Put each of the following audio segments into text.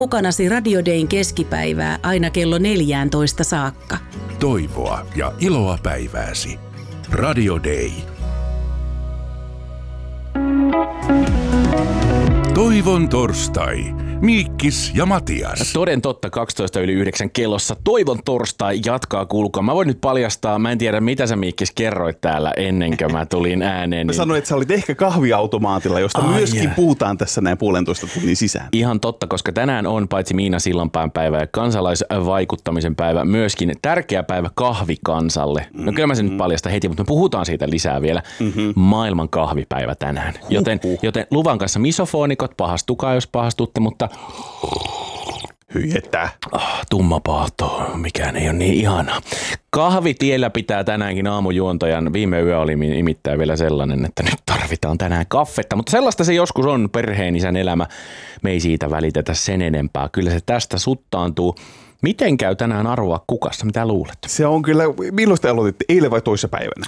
Mukanasi Radio Dayn keskipäivää aina kello 14 saakka. Toivoa ja iloa päivääsi. Radio Day. Toivon torstai. Miikkis ja Matias. Toden totta, 12:09 kellossa. Toivon torstai jatkaa kulkua. Mä voin nyt paljastaa, mä en tiedä mitä sä Miikkis kerroit täällä ennen kuin mä tulin ääneen. Mä sanoin, että sä olit ehkä kahviautomaatilla, josta myöskin puhutaan tässä näin 1,5 tunnin sisään. Ihan totta, koska tänään on paitsi Miina Sillanpään päivä ja kansalaisvaikuttamisen päivä, myöskin tärkeä päivä kahvikansalle. No kyllä mä sen nyt paljastan heti, mutta me puhutaan siitä lisää vielä. Maailman kahvipäivä tänään. Joten luvan kanssa misofoonikot, pahastukaa jos pahastutte, mutta hyi että. Tumma pahto, mikään ei ole niin ihanaa. Kahvitiellä pitää tänäänkin aamujuontajan. Viime yö oli nimittäin vielä sellainen, että nyt tarvitaan tänään kaffetta. Mutta sellaista se joskus on perheenisän elämä. Me ei siitä välitetä sen enempää. Kyllä se tästä suttaantuu. Miten käy tänään arvoa kukassa? Mitä luulet? Se on kyllä, milloin te aloititte? Eilen vai toissa päivänä?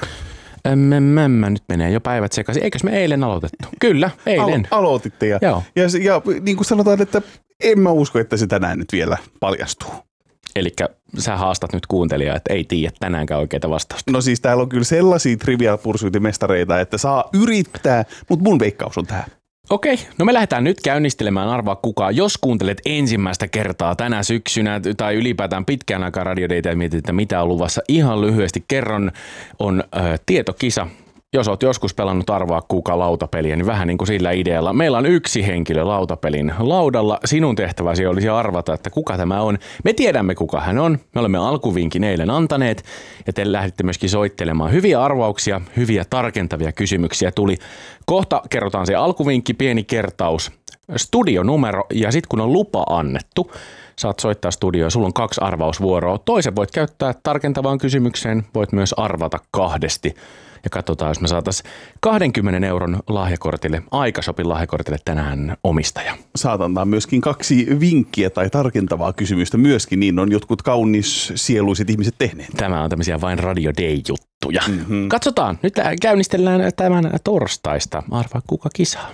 Nyt menee jo päivät sekaisin. Eikös me eilen aloitettu? Kyllä, eilen. Aloititte ja niin kuin sanotaan, että en mä usko, että se tänään nyt vielä paljastuu. Elikkä sä haastat nyt kuuntelijaa, että ei tiedä tänäänkään oikeita vastausta. No siis täällä on kyllä sellaisia Trivial Pursuit-mestareita, että saa yrittää, mutta mun veikkaus on tähän. Okei, no me lähdetään nyt käynnistelemään arvaa kukaan. Jos kuuntelet ensimmäistä kertaa tänä syksynä tai ylipäätään pitkään aikaa Radio Daytä ja mietit, että mitä on luvassa, ihan lyhyesti kerron, on tietokisa. Jos oot joskus pelannut arvaa kuka lautapeliä, niin vähän niin kuin sillä idealla. Meillä on yksi henkilö lautapelin laudalla. Sinun tehtäväsi olisi arvata, että kuka tämä on. Me tiedämme, kuka hän on. Me olemme alkuvinkin eilen antaneet. Ja te lähditte myöskin soittelemaan hyviä arvauksia, hyviä tarkentavia kysymyksiä tuli. Kohta kerrotaan se alkuvinkki, pieni kertaus, studionumero ja sitten kun on lupa annettu, saat soittaa studioon. Sulla on 2 arvausvuoroa. Toisen voit käyttää tarkentavaan kysymykseen, voit myös arvata 2. Ja katsotaan, jos me saataisiin 20 euron lahjakortille, Aikashopin lahjakortille tänään omistaja. Saatan myöskin 2 vinkkiä tai tarkentavaa kysymystä myöskin, niin on jotkut kaunissieluiset ihmiset tehneet. Tämä on tämmöisiä vain Radio Day-juttuja. Katsotaan, nyt käynnistellään tämän torstaista. Arvaa kuka kisaa.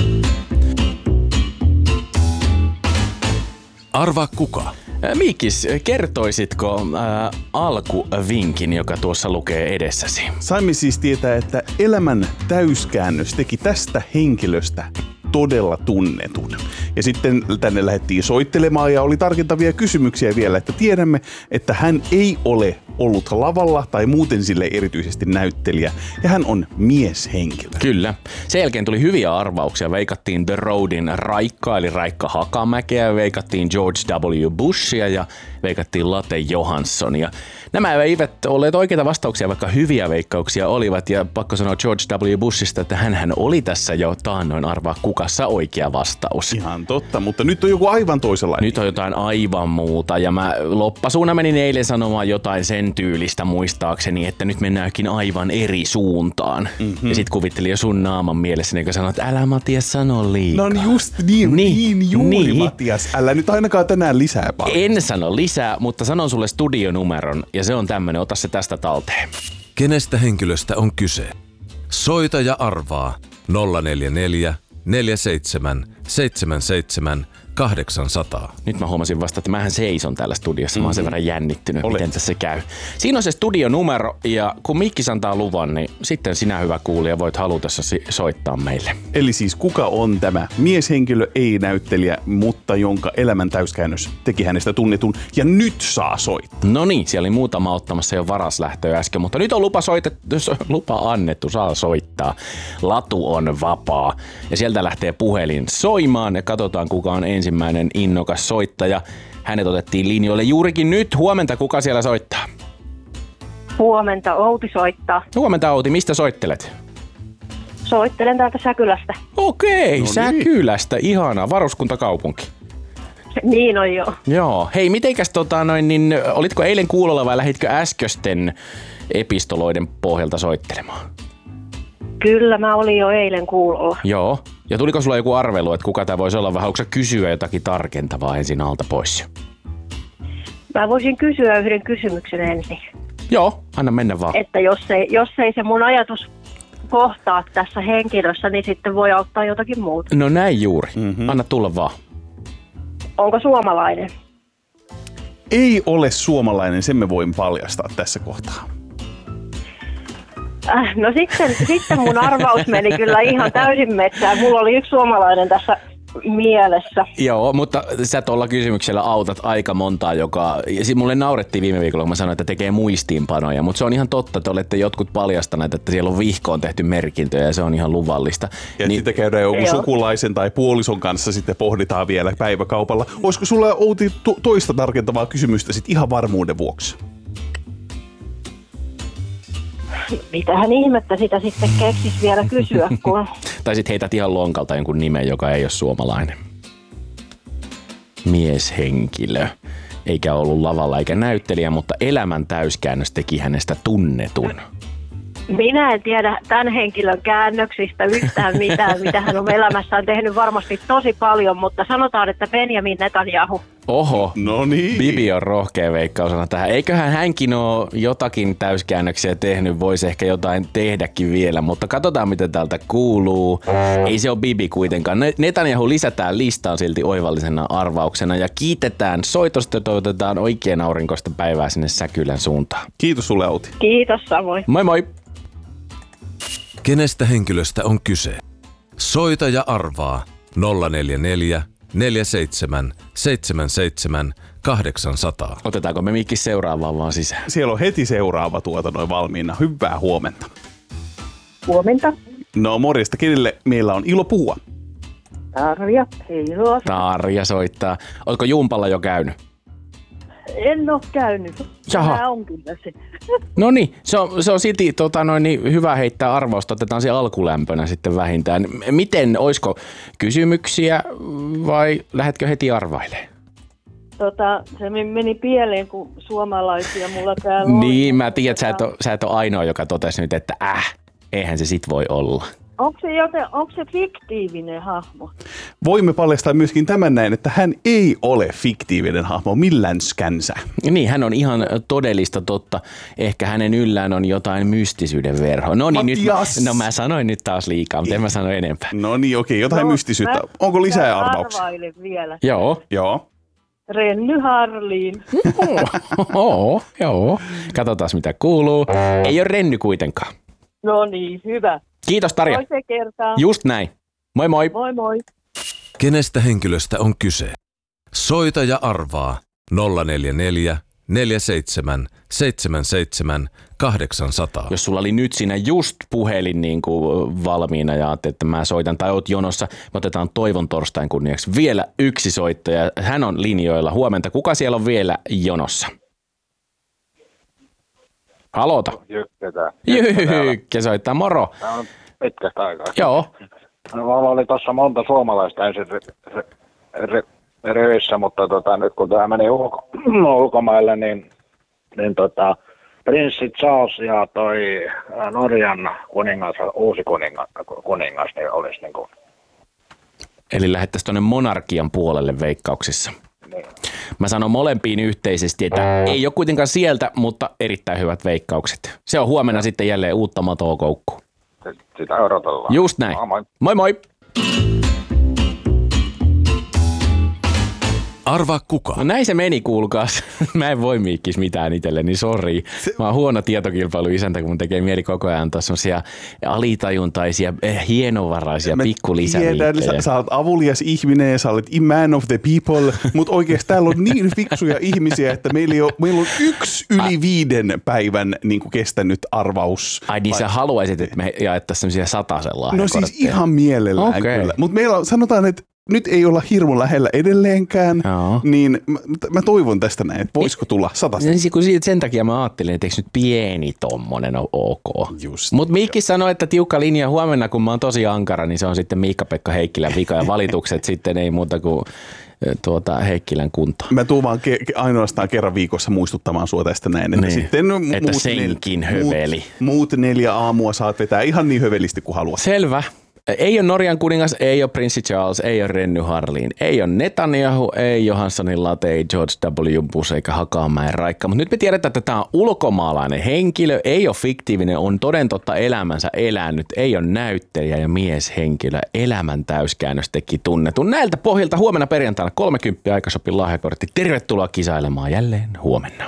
Arvaa kuka. Miikis, kertoisitko alkuvinkin, joka tuossa lukee edessäsi? Saimme siis tietää, että elämän täyskäännös teki tästä henkilöstä todella tunnetun. Ja sitten tänne lähdettiin soittelemaan ja oli tarkentavia kysymyksiä vielä, että tiedämme, että hän ei ole ollut lavalla tai muuten sille erityisesti näyttelijä ja hän on mieshenkilö. Kyllä. Sen jälkeen tuli hyviä arvauksia. Veikattiin The Roadin Raikka eli Raikka Hakamäkeä, veikattiin George W. Bushia ja veikattiin Latte Johanssonia. Nämä eivät olleet oikeita vastauksia, vaikka hyviä veikkauksia olivat ja pakko sanoa George W. Bushista, että hänhän oli tässä jo taannoin arvaa kukassa oikea vastaus. Ihan totta, mutta nyt on joku aivan toisenlainen. Nyt on jotain aivan muuta ja mä loppasuuna menin eilen sanomaan jotain sen tyylistä muistaakseni, että nyt mennäänkin aivan eri suuntaan. Ja sit kuvittelin jo sun naaman mielessäni, joka sanoi, että älä Matias sano liikaa. No just niin juuri Matias, älä nyt ainakaan tänään lisää paljon. En sano lisää, mutta sanon sulle studionumeron ja se on tämmönen, ota se tästä talteen. Kenestä henkilöstä on kyse? Soita ja arvaa 044 47 77 800. Nyt mä huomasin vasta, että mähän seison täällä studiossa. Mä oon sen verran jännittynyt, miten tässä käy. Siinä on se studionumero ja kun Mikkis antaa luvan, niin sitten sinä hyvä kuulija voit halutessasi soittaa meille. Eli siis kuka on tämä mieshenkilö, ei näyttelijä, mutta jonka elämän täyskäännös teki hänestä tunnetun ja nyt saa soittaa. No niin, siellä oli muutama ottamassa jo varaslähtöä äsken, mutta nyt on lupa annettu, saa soittaa. Latu on vapaa ja sieltä lähtee puhelin soimaan ja katsotaan kuka on ensimmäinen innokas soittaja. Hänet otettiin linjoille juurikin nyt. Huomenta, kuka siellä soittaa? Huomenta, Outi soittaa. Huomenta Outi, mistä soittelet? Soittelen täältä Säkylästä. Okei, no Säkylästä, ihanaa, varuskuntakaupunki. Niin on joo. Joo, hei mitenkäs olitko eilen kuulolla vai lähditkö äskösten epistoloiden pohjalta soittelemaan? Kyllä, mä olin jo eilen kuulolla. Joo, ja tuliko sulla joku arvelu, että kuka tämä voisi olla, vai haluatko sä kysyä jotakin tarkentavaa ensin alta pois? Mä voisin kysyä yhden kysymyksen ensin. Joo, anna mennä vaan. Että jos ei se mun ajatus kohtaa tässä henkilössä, niin sitten voi auttaa jotakin muuta. No näin juuri. Anna tulla vaan. onko suomalainen? Ei ole suomalainen, sen me voin paljastaa tässä kohtaa. No sitten mun arvaus meni kyllä ihan täysin metsään. Mulla oli yksi suomalainen tässä mielessä. Joo, mutta sä tuolla kysymyksellä autat aika montaa, mulle naurettiin viime viikolla, kun mä sanoin, että tekee muistiinpanoja, mutta se on ihan totta, te olette jotkut paljastaneet, että siellä on vihkoon tehty merkintöjä ja se on ihan luvallista. Ja sitten käydään joku sukulaisen tai puolison kanssa sitten pohditaan vielä päiväkaupalla. Olisiko sulla, Outi, toista tarkentavaa kysymystä sitten ihan varmuuden vuoksi? Mitähän ihmettä sitä sitten keksis vielä kysyä, kun... Tai sitten heität ihan lonkalta jonkun nimen, joka ei ole suomalainen. Mieshenkilö. Eikä ollut lavalla eikä näyttelijä, mutta elämän täyskäännös teki hänestä tunnetun. Minä en tiedä tämän henkilön käännöksistä yhtään mitään, mitä hän on elämässään tehnyt varmasti tosi paljon, mutta sanotaan, että Benjamin Netanyahu. Oho, no niin. Bibi on rohkea veikkausana tähän. Eiköhän hänkin ole jotakin täyskäännöksiä tehnyt, voisi ehkä jotain tehdäkin vielä, mutta katsotaan mitä täältä kuuluu. Ei se ole Bibi kuitenkaan. Netanyahu lisätään listaan silti oivallisena arvauksena ja kiitetään soitosta ja toivotetaan oikein aurinkoista päivää sinne Säkylän suuntaan. Kiitos sulle, Outi. Kiitos samoin. Moi moi! Kenestä henkilöstä on kyse? Soita ja arvaa 044 47 77 800. Otetaanko me mikki seuraavaan vaan sisään? Siellä on heti seuraava noin valmiina. Hyvää huomenta. Huomenta. No morjesta, kenelle meillä on ilo puhua? Tarja, heilua. Tarja soittaa. Oletko jumpalla jo käynyt? En ole käynyt. Jaha. Tämä on kyllä se. No niin, se on silti hyvä heittää arvausta. Otetaan se alkulämpönä sitten vähintään. Miten, olisiko kysymyksiä vai lähdetkö heti arvailemaan? Se meni pieleen, kun suomalaisia mulla täällä on. Niin, mä tiedän, että sä et ole ainoa, joka totesi nyt, että eihän se sit voi olla. Onko se fiktiivinen hahmo? Voimme paljastaa myöskin tämän näin, että hän ei ole fiktiivinen hahmo millänskänsä. Niin, hän on ihan todellista totta. Ehkä hänen yllään on jotain mystisyyden verho. No niin, nyt mä sanoin nyt taas liikaa, mutta en mä sano enempää. No niin, okei, jotain mystisyyttä. Onko lisää arvauksia? Arvailen vielä. Joo. Renny Harlin. Joo. Katsotaan mitä kuuluu. Ei ole Renny kuitenkaan. No niin, hyvä. Kiitos Tarja. Toiseen kertaan. Just näin. Moi moi. Moi moi. Kenestä henkilöstä on kyse? Soita ja arvaa 044 47 77 800. Jos sulla oli nyt siinä just puhelin niin kuin valmiina ja ajattelet, että mä soitan tai oot jonossa, me otetaan Toivon torstain kunniaksi vielä yksi soittaja. Hän on linjoilla. Huomenta. Kuka siellä on vielä jonossa? Aloita. Jykkä soittaa. Moro. Tämä on pitkästä aikaa. Joo. No, mulla oli tuossa monta suomalaista ensin rivissä, mutta nyt kun tämä meni ulkomaille, niin prinssi Charles ja toi Norjan kuningas, uusi kuningas, niin olisi niin kuin... Eli lähettäisiin tuonne monarkian puolelle veikkauksissa. Niin. Mä sanon molempiin yhteisesti, että ei ole kuitenkaan sieltä, mutta erittäin hyvät veikkaukset. Se on huomenna sitten jälleen uutta matoa koukkuun. Sitä odotellaan. Just näin. Moi. Moi moi. Arvaa kuka? No näin se meni, kuulkaas. Mä en voi Miikkis mitään itselleni, sori. Mä oon huono tietokilpailuisäntä, kun mun tekee mieli koko ajan antaa semmosia alitajuntaisia, hienovaraisia pikkulisäviikkejä. Sä oot avulias ihminen ja sä olet man of the people, mutta oikeasti täällä on niin fiksuja ihmisiä, että meillä on 1 yli 5 päivän niin kuin kestänyt arvaus. Ai niin sä haluaisit, että me jaettaisiin semmosia 100 lahjakortteja? No siis ihan mielellään kyllä. Mutta meillä sanotaan, että nyt ei olla hirmu lähellä edelleenkään, niin mä toivon tästä näin, että voisiko tulla 100. Sen takia mä ajattelin, että eikö nyt pieni tommonen on ok. Mutta Miikki sanoi, että tiukka linja huomenna, kun mä oon tosi ankara, niin se on sitten Miikka-Pekka Heikkilän vika ja valitukset sitten ei muuta kuin Heikkilän kuntoon. Mä tuun vaan ainoastaan kerran viikossa muistuttamaan sua tästä näin, että niin. Sitten että senkin höveli. Muut 4 aamua saat vetää ihan niin hövelisti kuin haluat. Selvä. Ei ole Norjan kuningas, ei ole prinssi Charles, ei ole Renny Harlin, ei ole Netanyahu, ei Johanssonin late, ei George W. Bush eikä Hakamäen Raikka. Mutta nyt me tiedetään, että tämä on ulkomaalainen henkilö, ei ole fiktiivinen, on toden totta elämänsä elänyt, ei ole näyttelijä ja mieshenkilö. Elämän täyskäännös teki tunnetun. Näiltä pohjalta huomenna perjantaina 30 Aikashopin lahjakortti. Tervetuloa kisailemaan jälleen huomenna.